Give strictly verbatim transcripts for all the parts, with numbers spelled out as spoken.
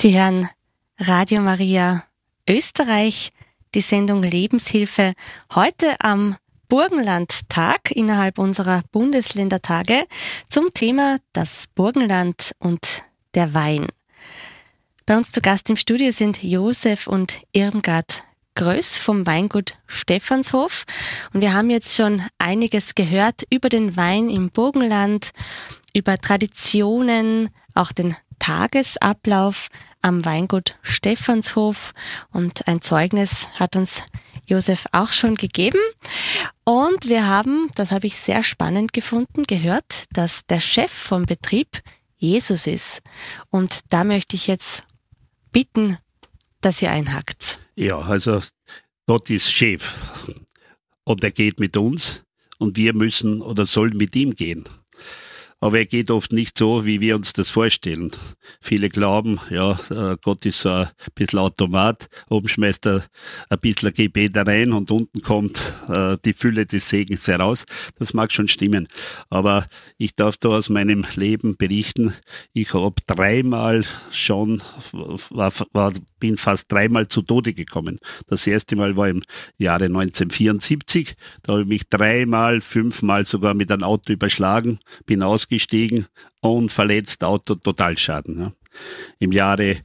Sie hören Radio Maria Österreich, die Sendung Lebenshilfe, heute am Burgenlandtag innerhalb unserer Bundesländertage zum Thema das Burgenland und der Wein. Bei uns zu Gast im Studio sind Josef und Irmgard Größ vom Weingut Stephanshof und wir haben jetzt schon einiges gehört über den Wein im Burgenland, über Traditionen, auch den Tagesablauf am Weingut Stephanshof und ein Zeugnis hat uns Josef auch schon gegeben. Und wir haben, das habe ich sehr spannend gefunden, gehört, dass der Chef vom Betrieb Jesus ist. Und da möchte ich jetzt bitten, dass ihr einhakt. Ja, also Gott ist Chef und er geht mit uns und wir müssen oder sollen mit ihm gehen. Aber er geht oft nicht so, wie wir uns das vorstellen. Viele glauben, ja, Gott ist so ein bisschen Automat, oben schmeißt er ein bisschen Gebet rein und unten kommt äh, die Fülle des Segens heraus. Das mag schon stimmen. Aber ich darf da aus meinem Leben berichten, ich habe dreimal schon, war, war, bin fast dreimal zu Tode gekommen. Das erste Mal war im Jahre neunzehnhundertvierundsiebzig, da habe ich mich dreimal, fünfmal sogar mit einem Auto überschlagen, bin ausgestiegen und verletzt, Auto, Totalschaden. Ja. Im Jahre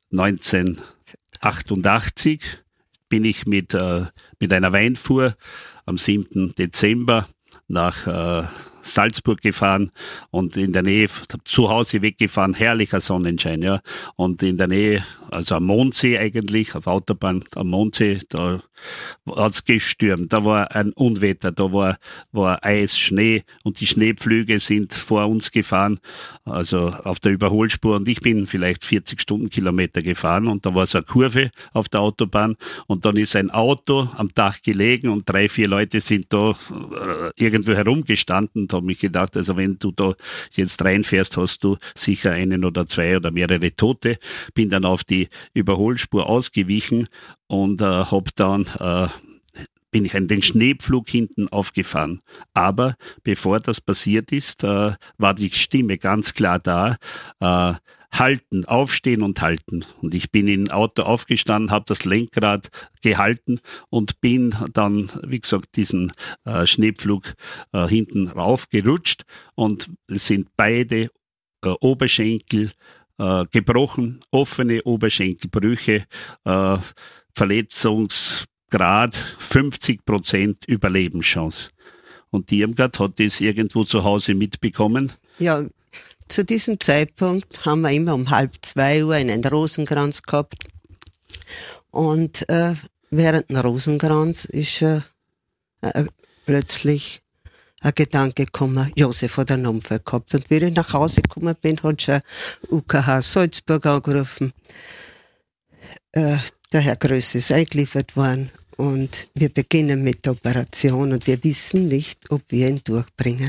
neunzehnhundertachtundachtzig bin ich mit, äh, mit einer Weinfuhr am siebten Dezember nach äh, Salzburg gefahren und in der Nähe, zu Hause weggefahren, herrlicher Sonnenschein, ja. Und in der Nähe, also am Mondsee eigentlich, auf Autobahn am Mondsee, da hat's gestürmt, da war ein Unwetter, da war, war Eis, Schnee und die Schneepflüge sind vor uns gefahren, also auf der Überholspur und ich bin vielleicht vierzig Stundenkilometer gefahren und da war so eine Kurve auf der Autobahn und dann ist ein Auto am Dach gelegen und drei, vier Leute sind da äh, irgendwo herumgestanden. Da habe ich gedacht, also wenn du da jetzt reinfährst, hast du sicher einen oder zwei oder mehrere Tote. Bin dann auf die Überholspur ausgewichen und äh, habe dann äh, bin ich an den Schneepflug hinten aufgefahren. Aber bevor das passiert ist, äh, war die Stimme ganz klar da, äh, halten, aufstehen und halten. Und ich bin im Auto aufgestanden, habe das Lenkrad gehalten und bin dann, wie gesagt, diesen äh, Schneepflug äh, hinten raufgerutscht und es sind beide äh, Oberschenkel äh, gebrochen, offene Oberschenkelbrüche, äh, Verletzungsgrad fünfzig Prozent Überlebenschance. Und die Irmgard hat das irgendwo zu Hause mitbekommen. Ja, zu diesem Zeitpunkt haben wir immer um halb zwei Uhr einen Rosenkranz gehabt. Und äh, während dem Rosenkranz ist äh, äh, plötzlich ein Gedanke gekommen, Josef hat einen Unfall gehabt. Und wie ich nach Hause gekommen bin, hat schon U K H Salzburg angerufen. Äh, der Herr Größ ist eingeliefert worden und wir beginnen mit der Operation und wir wissen nicht, ob wir ihn durchbringen.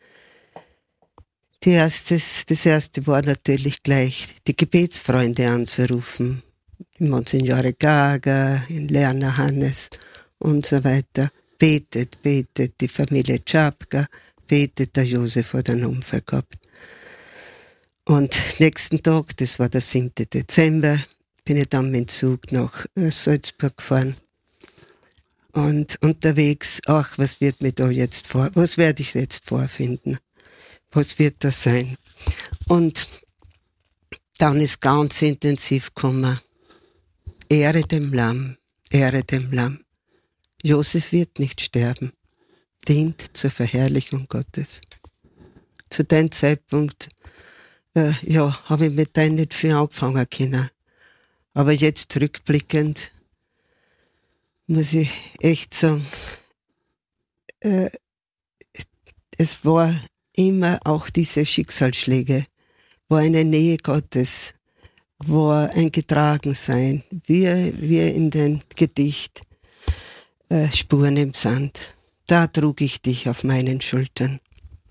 Die erstes, das erste war natürlich gleich, die Gebetsfreunde anzurufen. Monsignore Gaga, in Lerner Hannes und so weiter. Betet, betet, die Familie Czapka, betet, der Josef hat einen Unfall gehabt. Und nächsten Tag, das war der siebte Dezember, bin ich dann mit dem Zug nach Salzburg gefahren. Und unterwegs, ach, was wird mir da jetzt vor, was werde ich jetzt vorfinden? Was wird das sein? Und dann ist ganz intensiv gekommen, Ehre dem Lamm, Ehre dem Lamm. Josef wird nicht sterben, dient zur Verherrlichung Gottes. Zu dem Zeitpunkt, äh, ja, habe ich mit dem nicht viel angefangen können. Aber jetzt rückblickend muss ich echt sagen, äh, es war immer auch diese Schicksalsschläge, war eine Nähe Gottes, war ein Getragensein, wie, wie in dem Gedicht äh, Spuren im Sand. Da trug ich dich auf meinen Schultern.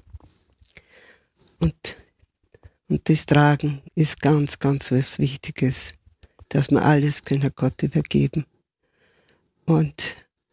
Und, und das Tragen ist ganz, ganz was Wichtiges, dass wir alles können Gott übergeben. Und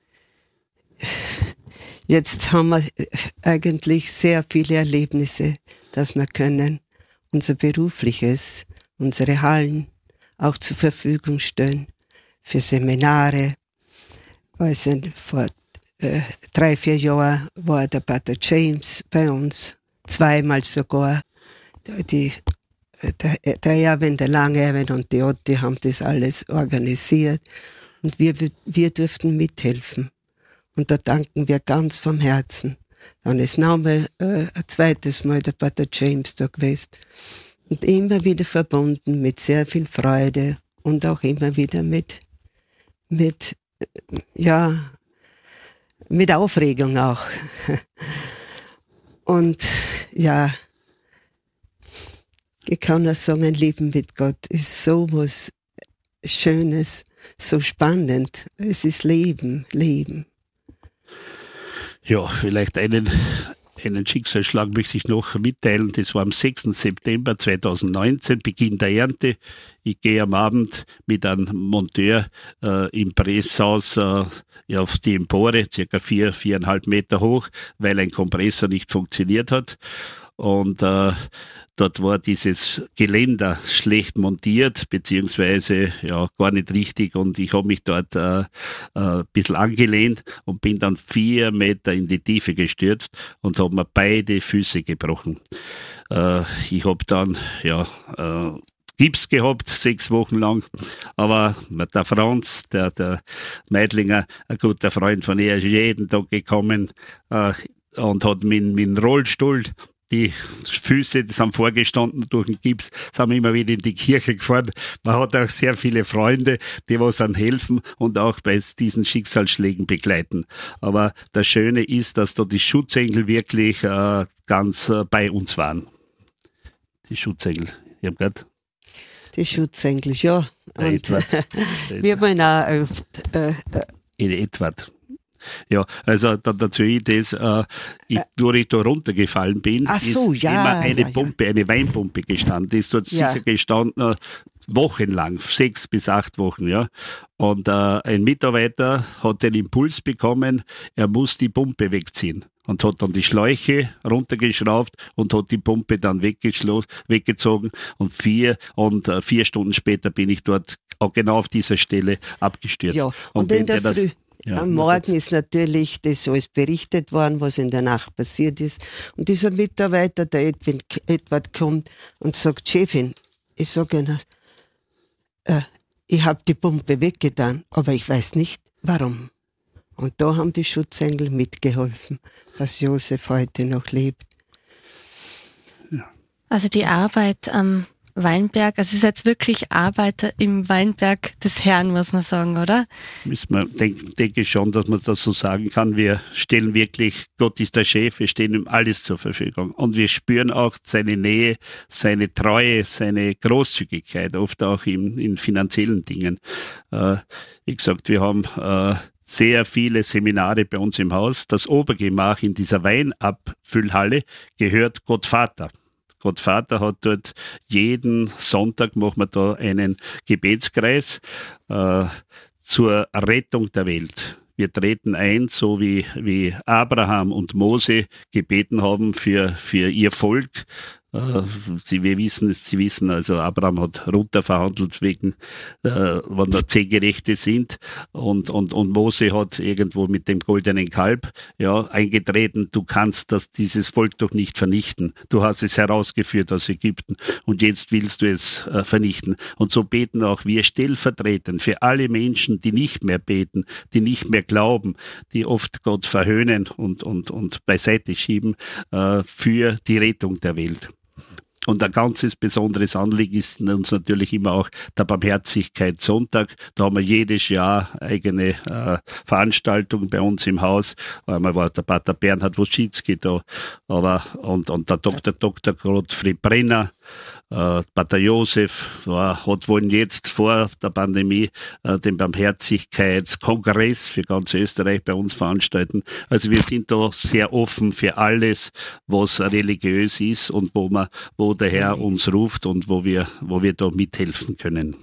jetzt haben wir eigentlich sehr viele Erlebnisse, dass wir können unser Berufliches, unsere Hallen, auch zur Verfügung stellen für Seminare. Also vor äh, drei, vier Jahren war der Pater James bei uns, zweimal sogar. Die, der, der Erwin, der lange Erwin und die Otti haben das alles organisiert und wir, wir durften mithelfen. Und da danken wir ganz vom Herzen. Dann ist nochmal äh, ein zweites Mal der Pater James da gewesen. Und immer wieder verbunden mit sehr viel Freude und auch immer wieder mit, mit, ja, mit Aufregung auch. Und ja, ich kann nur sagen, ein Leben mit Gott ist so was Schönes, so spannend. Es ist Leben, Leben. Ja, vielleicht einen, einen Schicksalsschlag möchte ich noch mitteilen. Das war am sechsten September zweitausendneunzehn, Beginn der Ernte. Ich gehe am Abend mit einem Monteur äh, im Presshaus äh, ja, auf die Empore, circa vier, viereinhalb Meter hoch, weil ein Kompressor nicht funktioniert hat. Und äh, dort war dieses Geländer schlecht montiert, beziehungsweise ja gar nicht richtig. Und ich habe mich dort äh, äh, ein bisschen angelehnt und bin dann vier Meter in die Tiefe gestürzt und habe mir beide Füße gebrochen. Äh, ich habe dann ja äh, Gips gehabt, sechs Wochen lang. Aber der Franz, der, der Meidlinger, ein guter Freund von ihr, ist jeden Tag gekommen äh, und hat mit, mit dem Rollstuhl die Füße, die sind vorgestanden durch den Gips, sind wir immer wieder in die Kirche gefahren. Man hat auch sehr viele Freunde, die was an helfen und auch bei diesen Schicksalsschlägen begleiten. Aber das Schöne ist, dass da die Schutzengel wirklich äh, ganz äh, bei uns waren. Die Schutzengel. Ich hab grad Die Schutzengel, ja. Und wir wollen auch oft, äh, äh, in Edward. Ja, also da, dazu ich das, äh, ich, wo ich da runtergefallen bin, Ach so, ist ja, immer eine ja, Pumpe, ja. eine Weinpumpe gestanden. Die ist dort Ja. sicher gestanden, äh, wochenlang, sechs bis acht Wochen, ja. Und äh, ein Mitarbeiter hat den Impuls bekommen, er muss die Pumpe wegziehen. Und hat dann die Schläuche runtergeschraubt und hat die Pumpe dann weggezogen. Und vier, und äh, vier Stunden später bin ich dort auch genau auf dieser Stelle abgestürzt. Ja, und, und in der das, Früh. ja, Am Morgen ist natürlich das alles berichtet worden, was in der Nacht passiert ist. Und dieser Mitarbeiter, der Edwin, Edward, kommt und sagt, Chefin, ich sage Ihnen, äh, ich habe die Pumpe weggetan, aber ich weiß nicht, warum. Und da haben die Schutzengel mitgeholfen, dass Josef heute noch lebt. Also die Arbeit am Weinberg, also es ist jetzt wirklich Arbeiter im Weinberg des Herrn, muss man sagen, oder? Müssen wir, denke denk ich schon, dass man das so sagen kann. Wir stellen wirklich, Gott ist der Chef, wir stellen ihm alles zur Verfügung. Und wir spüren auch seine Nähe, seine Treue, seine Großzügigkeit, oft auch in, in finanziellen Dingen. Äh, wie gesagt, wir haben äh, sehr viele Seminare bei uns im Haus. Das Obergemach in dieser Weinabfüllhalle gehört Gott Vater. Gott Vater hat dort jeden Sonntag, machen wir da einen Gebetskreis äh, zur Rettung der Welt. Wir treten ein, so wie, wie Abraham und Mose gebeten haben für, für ihr Volk. Sie, wir wissen, Sie wissen, also Abraham hat runterverhandelt wegen, äh, wenn da zehn Gerechte sind und, und, und Mose hat irgendwo mit dem goldenen Kalb, ja, eingetreten, du kannst das, dieses Volk doch nicht vernichten. Du hast es herausgeführt aus Ägypten und jetzt willst du es äh, vernichten. Und so beten auch wir stellvertretend für alle Menschen, die nicht mehr beten, die nicht mehr glauben, die oft Gott verhöhnen und, und, und beiseite schieben, äh, für die Rettung der Welt. Und ein ganzes besonderes Anliegen ist uns natürlich immer auch der Barmherzigkeitssonntag. Da haben wir jedes Jahr eigene äh, Veranstaltung bei uns im Haus. Einmal war der Pater Bernhard Woschitzki da, aber und, und der Doktor Doktor Gottfried Brenner, äh, Pater Josef war, hat wollen jetzt vor der Pandemie äh, den Barmherzigkeitskongress für ganz Österreich bei uns veranstalten. Also wir sind da sehr offen für alles, was religiös ist und wo man, wo der Herr uns ruft und wo wir, wo wir da mithelfen können.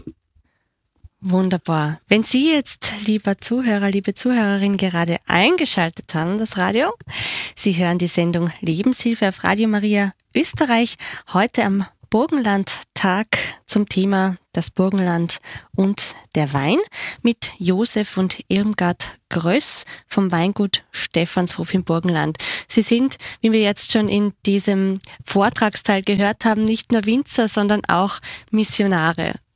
Wunderbar. Wenn Sie jetzt, lieber Zuhörer, liebe Zuhörerin, gerade eingeschaltet haben, das Radio, Sie hören die Sendung Lebenshilfe auf Radio Maria Österreich, heute am Burgenlandtag zum Thema das Burgenland und der Wein mit Josef und Irmgard Gröss vom Weingut Stephanshof im Burgenland. Sie sind, wie wir jetzt schon in diesem Vortragsteil gehört haben, nicht nur Winzer, sondern auch Missionare.